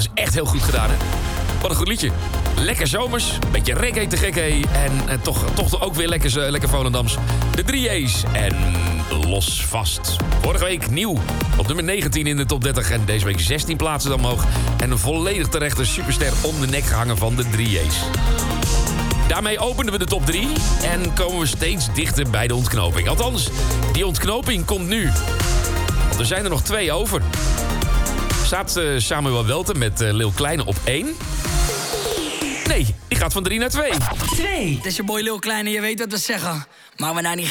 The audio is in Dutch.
Dat is echt heel goed gedaan, hè? Wat een goed liedje. Lekker zomers, beetje reggae te gekke en toch ook weer lekker Volendams. De 3A's en Los Vast. Vorige week nieuw op nummer 19 in de top 30 en deze week 16 plaatsen omhoog. En een volledig terechte superster om de nek gehangen van de 3A's. Daarmee openen we de top 3 en komen we steeds dichter bij de ontknoping. Althans, die ontknoping komt nu. Want er zijn er nog 2 over. Staat Samuel Welten met Lil Kleine op 1? Nee, die gaat van 3 naar 2. 2. Het is je boy Lil Kleine, je weet wat we zeggen. Maar we nou niet